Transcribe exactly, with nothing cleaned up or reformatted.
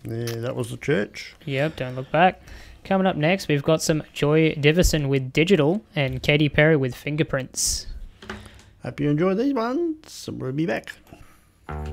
Yeah, that was the church. Yep, don't look back. Coming up next, we've got some Joy Divison with Digital and Katy Perry with Fingerprints. Hope you enjoy these ones. We'll be back.